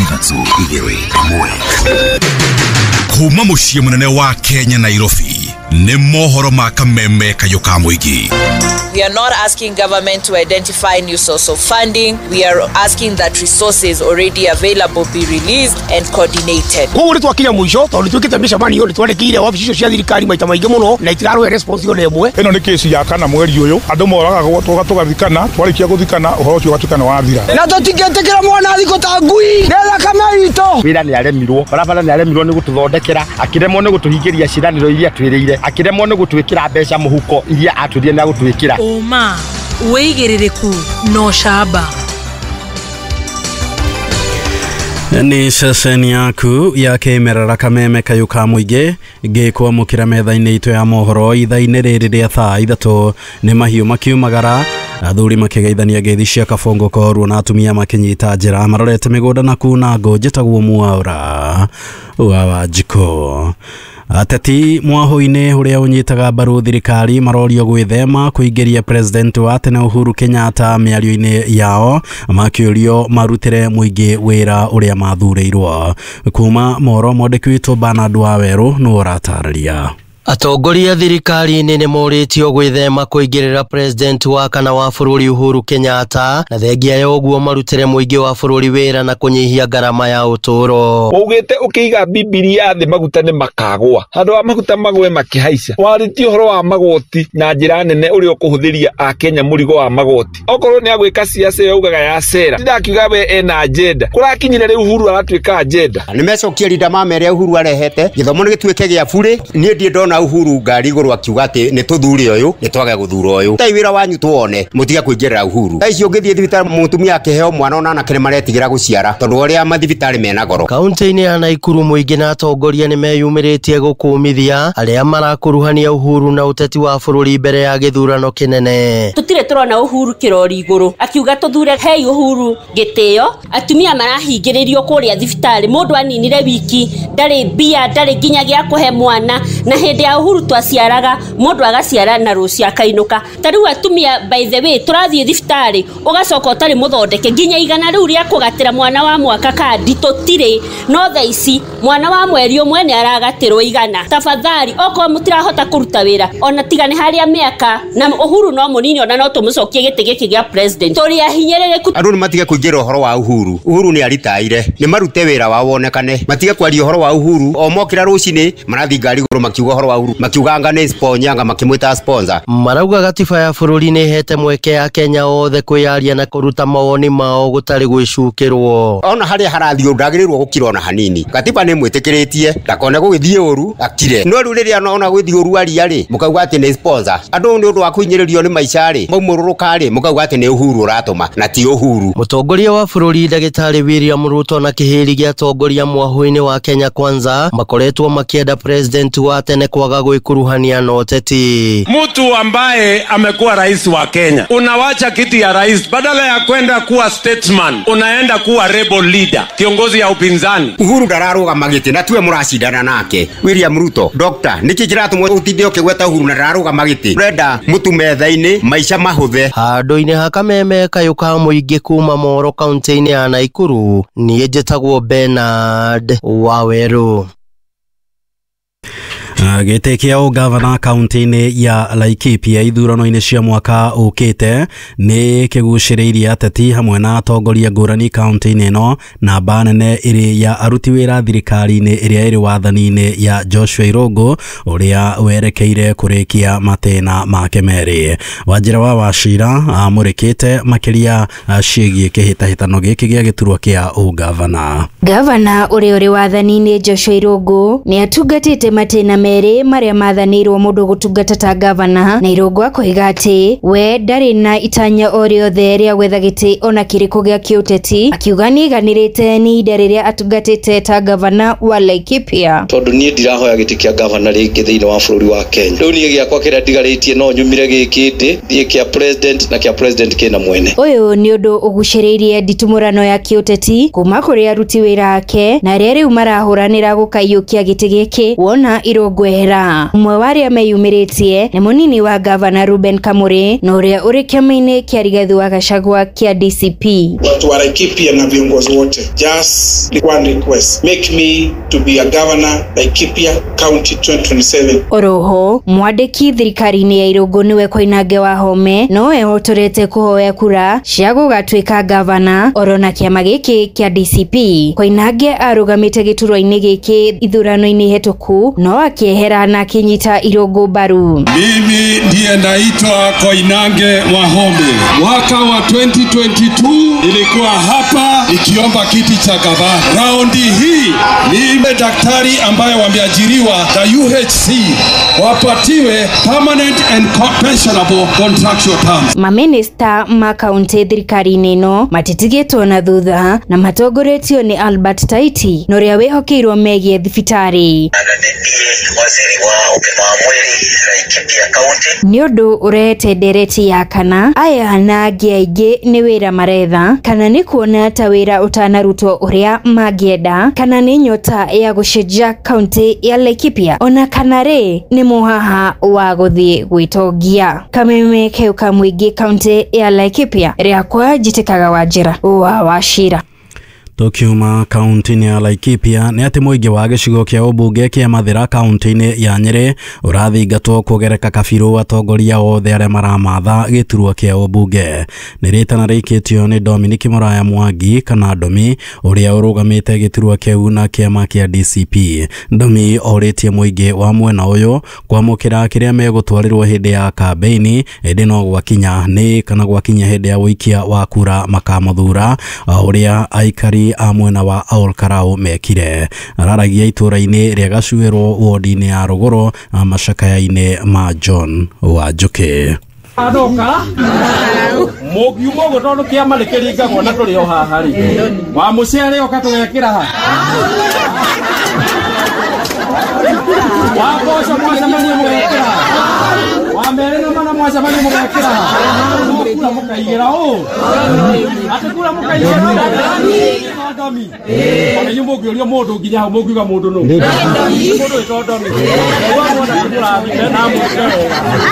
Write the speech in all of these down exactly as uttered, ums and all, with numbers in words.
ithatũ igĩrĩ ĩmwe. Kuma muciĩ munene wa Kenya Nairobi nĩ mohoro ma kameme kayo ka mũingĩ. We are not asking government to identify new source of funding. We are asking that resources already available be released and coordinated. Kwa wale twakinya mwisho tondũ twikite micamani yone twandikire wabici cia thirikari maita maingĩ muno na itirarwe response yone ĩmwe. Ĩno nĩ kesi ya kana mweri ũyũ andũ moraga tũgathikana twarikia gũthikana ũhoro ũcio ũgatukana wathira. Na tũtingĩtĩkĩra mwana thikũ ta ngui nĩ thakame itũ. Wĩra nĩ aremirwo barabara nĩ aremirwo nĩ gũtũthondekera akiremwo nĩ gũtũhingĩria ciranĩro iria twĩrĩire akiremwo nĩ gũtwĩkĩra mbeca mũhuko iria atwĩrire na gũtwĩkĩra. Uma wĩigĩrĩrĩku no shamba. Ni ceceni yaku ya kemerera kameme kayo ka mũingĩ ngĩkwamũkĩra metha-inĩ itũ ya mohoro ithaa-inĩ rĩrĩ rĩa thaa ithatũ nĩ mahiũ makiumagara athuri makĩgeithania ngeithi cia kabongo korwo na atumia makinyita njĩra marorete mĩgũnda na kunango njĩtagwo Mwaũra wa Wanjikũ. Ateti mwaho-inĩ ũrĩa ũnyitaga mbaru thirikari marorio gwĩthema kũingĩria president wa tene Uhuru Kenyatta mĩario-inĩ yao makĩũrio marutĩre mũingĩ wĩra ũrĩa mathurĩirwo. Kuma moro mwandĩki witũ Bernard Waweru nĩ ũratarĩria. Atongoria thirikari-inĩ nĩ morĩtio gwĩthema kũingĩrĩra president wa kana wa bũrũri Uhuru Kenyatta na thengia ya ũguo marutĩre mũingĩ wa bũrũri wĩra na kũnyihia ngarama ya ũtũũro. Ugĩte ũkĩiga Bibilia thĩ maguta nĩ makagwa handũ wa maguta magwe makĩhaica. Warĩtio ũhoro wa magoti na njĩra nene ũrĩa ũkũhũthĩria a Kenya mũrigo wa magoti. Okorwo nĩ agwĩka siasa yaugaga ya sera ndakiuga we ena agenda kũrakinyire rĩu Uhuru aratuĩka agenda. Nĩmecokia rinda mamere Uhuru arehete gĩthomo nĩ gĩtuĩke gĩa bure niĩ ndiĩ ndona Uhuru ngari igũrũ akiuga atĩ nĩ tũthure ũyũ nĩ twage gũthura ũyũ. Tai wĩra wanyu tuone mũtiga kũingĩrĩra Uhuru. Taici ũngĩthiĩ thibitarĩ mũtumia akĩheo mwana ona anake nĩ maretigĩra gũciara tondũ ũrĩa mathibitarĩ mena goro. Kaunti-inĩ ya Naikuru mũingĩ na atongoria nĩ meyumĩrĩtie gũkũmithia arĩa marakuruhania Uhuru na ũteti wa bũrũri mbere ya gĩthurano kĩnene. Tutire turona Uhuru kĩrori igũrũ akiuga tuthure hei Uhuru gĩtĩo atumia marahingĩrĩrio kũrĩa thibitarĩ mũndũ aninire wiki ndarĩ mbia ndarĩ nginya gĩa kũhe mwana na hĩndĩ ya Uhuru twaciaraga mũndũ agaciara na rũcia kainuka. Tarĩu atumia by the way turathiĩ thibitarĩ ugacoka ũtarĩ mũthondeke nginya igana rĩu rĩa kũgatĩra mwana wa mwaka kandi tũtirĩ no thaa ici mwana wa mweri ũmwe nĩ aragatĩrwo igana. Tafadhali okorwo mũtirahota kũruta wĩra ona tiga nĩ harĩa mĩaka na Uhuru no mũnini ona no tũmũcokie gĩtĩ gĩkĩ gĩa president tũrĩ ahinyĩrĩrĩku. Andũ nĩ matige kũingĩra ũhoro wa Uhuru. Uhuru nĩ aritaire nĩ marute wĩra wao wonekane matige kwaria ũhoro wa Uhuru o mokĩra rũcinĩ marathiĩ ngari igũrũ makiuga ũhoro wa Uhuru makiuganga nĩ sponsor makimwĩta sponsor. Marauga gatiba ya bũrũri nĩ hete mweke ya Kenya othe kwĩyaria na kũruta mawoni mao gũtarĩ gwĩcukĩrwo. Ona harĩa harathiĩ ndagĩrĩirwo gũkira ona hanini. Katiba nĩ mwĩtĩkĩrĩtie ndakone gũgĩthiĩ ũru akire. No rĩu rĩrĩa ona gũthiĩ ũru aria-rĩ mũkauga atĩ nĩ sponsor. Andũ nĩ ũndũ wa kũhinyĩrĩrio nĩ maica-rĩ maumũrũrũka-rĩ mũkauga atĩ nĩ Uhuru ũratũma na ti Uhuru. Mũtongoria wa bũrũri ndagĩtarĩ William Ruto na kĩhĩri gĩa atongoria mwaho-inĩ wa Kenya Kwanza makoretwo makĩenda president wa tene kwaga gwĩkuruhania na ũteti. Mtu ambaye amekuwa rais wa Kenya unawacha kiti ya rais badala ya kwenda kuwa statesman unaenda kuwa rebel leader kiongozi ya upinzani. Uhuru ndararũgama gĩtĩ na tuwe mũracindana nake. William Ruto doctor niki kĩratũmwe ũtinde ũkĩgweta Uhuru na ndararũgama gĩtĩ ũrenda mũtu metha-inĩ maica mahũthe. Handũ-inĩ ha kameme kayo ka mũingĩ kuma Moro kaunti-inĩ ya Naikuru niĩ njĩtagwo Bernard Waweru. Gĩtĩ kĩa ũgavana kaunti-inĩ ya Laikipia ithurano-inĩ cia mwaka ũkĩte nĩ kĩgucĩrĩirie ateti hamwe na atongoria ngũrani kaunti-inĩ ĩno na mba nene ĩrĩ ya aruti wĩra thirikari-inĩ ĩrĩa ĩrĩ wathani-inĩ ya Joshua Irungu ũrĩa werekeire kũrĩkia matĩna make merĩ. Wanjĩra wa Wachira amũrĩkĩte makĩria ciĩgiĩ kĩhĩtahĩtano gĩkĩ gĩa gĩturwa kĩa ũgavana. Gavana ũrĩa ũrĩ wathani-inĩ Joshua Irungu nĩ atungatĩte matĩna merĩ marĩa mathanĩirwo mũndũ gũtungata ta gavana na Irungu akoiga atĩ we ndarĩ na itanya o rĩothe rĩa gwetha gĩtĩ ona kĩrĩkũ gĩa kĩũteti akiuga nĩ iganĩrĩte nĩ ihinda rĩrĩa atungatĩte ta gavana wa Laikipia. Tondũ niĩ ndirahoya gĩtĩ kĩa gavana rĩngĩ thĩinĩ wa bũrũri wa Kenya. Rĩu niĩ gĩakwa kĩrĩa ndigarĩtie no nyumire gĩkĩ ndĩ thiĩ kĩa president na kĩa president kĩna mwene. Ũyũ nĩ ũndũ ũgucĩrĩirie nditumũrano ya kĩũteti kuma kũrĩ aruti wĩra ake na arĩa rĩu marahũranĩra gũkaiyũkia gĩtĩ gĩkĩ wona Irungu gwera. Umwe waria meyumiritie ni munini wa gavana Ruben Kamuri na uria uri kiama-ini kia Rigathi wa Gachagua kia D C P. Watu wa Laikipia na viongozi wote, just one request, make me to be a governor Laikipia County twenty twenty-seven. Oroho mwandiki thirikari-ini ya Irungu niwe Koinange Wahome no ehotorete kuhoya kura cia gugatwika gavana orona kiama giki kia D C P. Koinange arugamite giturwa-ini giki ithurano-ini hetuku no akiehera na kinyita Irungu baru. Mimi ndiye naitwa Koinange Wahome. Mwaka wa twenty twenty-two ilikuwa hapa ikiomba kiti cha gavana. Raundi hii mimi daktari ambaye wameajiriwa na U H C wapatiwe permanent and pensionable contractual terms. Maminista ma kaunti thirikari-ini no matitigetwo na thutha na matongoretio ni Albert Taiti no ria wihokeirwo megie thibitari. Waziri wa ugima wa mwili Laikipia County. Ni undu urehete ndereti ya kana aya na angi aingi ni wira maretha kana ni kuona ta wira utanarutwo uria magienda kana ni nyota ya gucenjia kaunti ya Laikipia ona kana ri ni muhaha wa guthie gwitongia. Kameme keuka mwingi kaunti ya Laikipia riakwa jitikaga Wanjira wa Wachira. Tukiuma kaunti-ini ya Laikipia ni ati muingi wa gicigo kia ubunge kia Mathira kaunti-ini ya Nyeri urathingatwo kugereka kabiru atongoria othe aria maramatha giturwa kia ubunge. Ni ritana rikitio ni Dominic Muraya Mwangi kana Domi uria urugamite giturwa kiu na kiama kia D C P. Domi oritie muingi wa mwena uyu kwamukira kiria megutwarirwo hindi ya kampeini indi no gwakinya ni kana gwakinya hindi ya wikia wa kura makamuthura uria aikari a mwena wa Ol Karau mekire. Araragia itura-ini ria Gacuiro wodi-ini ya Ruguru macakaya-ini ma John Wanjuki. Adoka mugiumo gotono kia malekeringa gona turi o haha ri wa mucere okatugekira ha wa boso mwaza mani mugekira wa mere no mana mwaza mani mugekira kula mukaigira o atukula mukaigira Domi ona nyumbo gyorio mundu nginya mugiuga mundu no mundu ito Domi wa mwana kula na mukere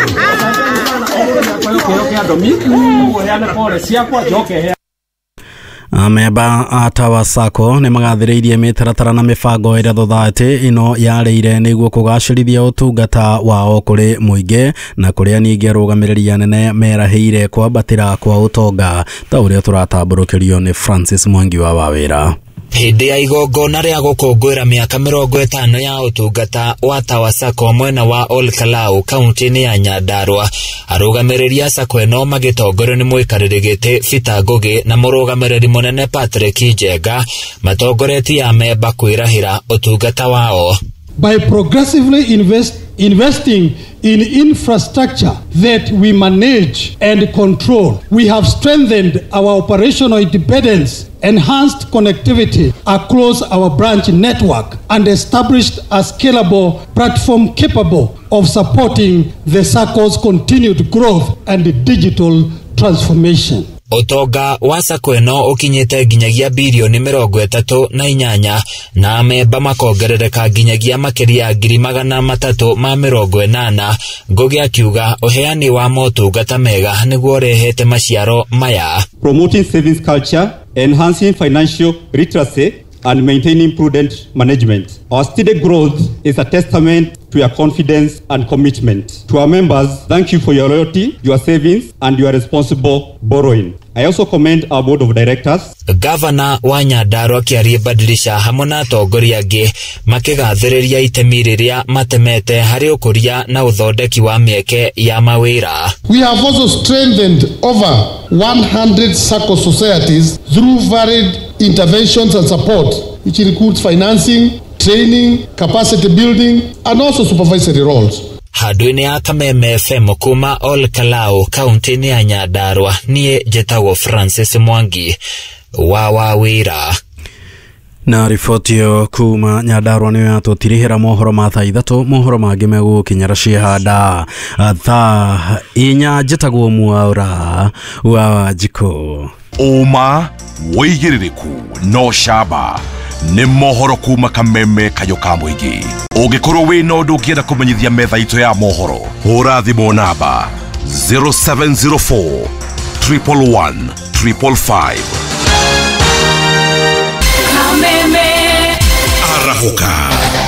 Ameba atawa sako ni magathiriirie mitaratara na mibango ira thuthati ino yareire niguo kugacirithia utungata wao kuri muingi na kuria ningi arugamirirĩa nene meraheire kwambatira kwa utonga ta uria turatamburukirio ni Francis Mwangi wa Wawira. Hindi ya igongona ria gukungwira miaka mirongo itano ya utungata wa Tawa Sacco mwena wa Ol Kalou kaunti-ini ya Nyandarua. Arugamirirĩa Sacco ino magitongorio ni muikariri giti Peter Ngugi na murugamiriri munene Patrick Njenga matongoretie amemba kwirahira utungata wao. By progressively invest, investing in infrastructure that we manage and control, we have strengthened our operational independence, enhanced connectivity across our branch network, and established a scalable platform capable of supporting the Sacco's continued growth and digital transformation. Utonga wa Sacco ino ukinyite nginyagia bilioni mirongo itatu na inyanya na amemba makongerereka nginyagia makiria ngiri magana matatu ma mirongo inana. Ngugi akiuga uheani wa motungata mega niguo rehete maciaro maya. Promoting savings culture, enhancing financial literacy and maintaining prudent management. Our steady growth is a testament to your confidence and commitment. To our members, thank you for your loyalty, your savings, and your responsible borrowing. I also commend our board of directors. Governor wa Nyandarua Kiarie Badilisha hamwe na atongoria angi makigathiriria itemi riria matemete hari ukuria na uthondeki wa mieke ya mawira. We have also strengthened over one hundred Sacco societies through varied interventions and support, which includes financing, training, capacity building, and also supervisory roles. Handu-ini ya Kameme F M kuma Ol Kalou kaunti-ini ya Nyandarua nie njĩtagwo Francis Mwangi wa Wawira. Na ribotio kuma Nyandarua niyo yatutirihira mohoro ma thaa ithatu mohoro mangi megukinyira cihanda thaa inya njĩtagwo Mwaura wa Wanjikũ. Uma woigiririku no shaba nĩ mohoro kuma Kameme Kayo ka Mũingĩ. Ũngĩkorwo wĩ na ũndũ ũngĩenda kũmenyithia metha itũ ya mohoro, hũra thimũ namba zero seven zero four, one one one, five five five. Kameme Arahuka.